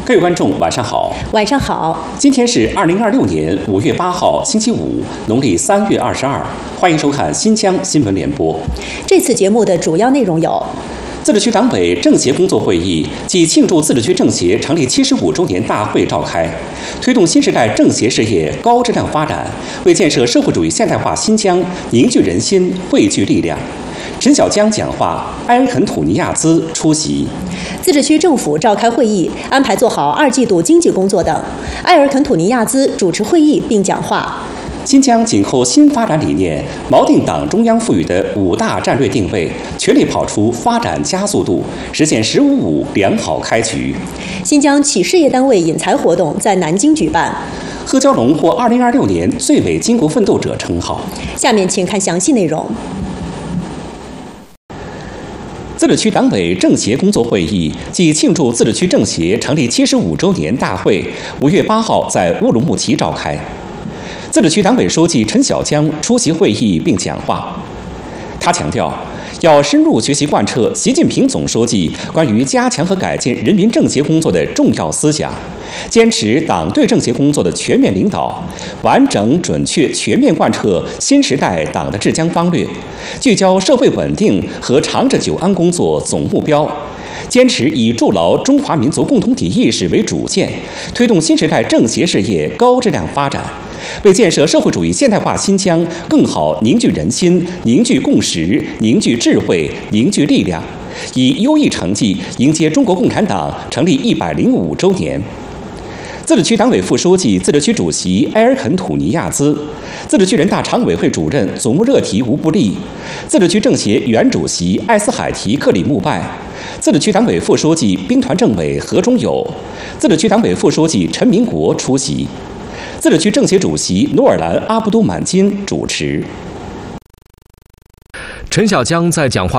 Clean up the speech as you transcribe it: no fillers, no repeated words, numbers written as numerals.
各位观众，晚上好。 晚上好。 今天是2026年5月8号，星期五，农历3月22。欢迎收看新疆新闻联播。 这次节目的主要内容有： 自治区党委政协工作会议暨庆祝自治区政协成立75周年大会召开，推动新时代政协事业高质量发展，为建设社会主义现代化新疆凝聚人心、汇聚力量。陈小江讲话，埃尔肯土尼亚兹出席。 自治区政府召开会议，安排做好2季度经济工作等。埃尔肯土尼亚兹主持会议并讲话。 新疆紧扣新发展理念，锚定党中央赋予的5大战略定位，全力跑出发展加速度，实现“15+5”良好开局。 新疆企事业单位引才活动在南京举办。 贺娇龙获2026年最伟巾国奋斗者称号。 下面请看详细内容。 自治区党委政协工作会议暨庆祝自治区政协成立75周年大会5月8号在乌鲁木齐召开。自治区党委书记陈小江出席会议并讲话。他强调，要深入学习贯彻习近平总书记关于加强和改进人民政协工作的重要思想，坚持党对政协工作的全面领导，完整、准确、全面贯彻新时代党的治疆方略，聚焦社会稳定和长治久安工作总目标，坚持以筑牢中华民族共同体意识为主线，推动新时代政协事业高质量发展，为建设社会主义现代化新疆更好凝聚人心、凝聚共识、凝聚智慧、凝聚力量，以优异成绩迎接中国共产党成立105周年。自治区党委副书记、自治区主席埃尔肯土尼亚兹，自治区人大常委会主任祖穆热提吴布利，自治区政协原主席艾斯海提克里木拜，自治区党委副书记、兵团政委何忠友，自治区党委副书记陈民国出席，自治区政协主席努尔兰阿布都满金主持。 陈小江在讲话